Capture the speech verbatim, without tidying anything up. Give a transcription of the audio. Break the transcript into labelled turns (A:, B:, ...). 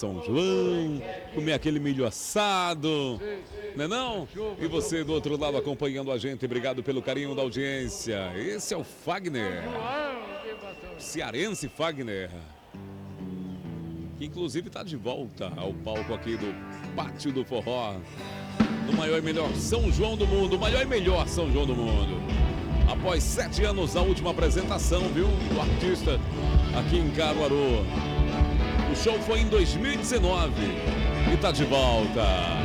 A: São João, comer aquele milho assado, não é não? E você do outro lado acompanhando a gente, obrigado pelo carinho da audiência. Esse é o Fagner, cearense Fagner, que inclusive está de volta ao palco aqui do Pátio do Forró, no maior e melhor São João do mundo, o maior e melhor São João do mundo. Após sete anos da última apresentação, viu, do artista aqui em Caruaru. O show foi em dois mil e dezenove e tá de volta.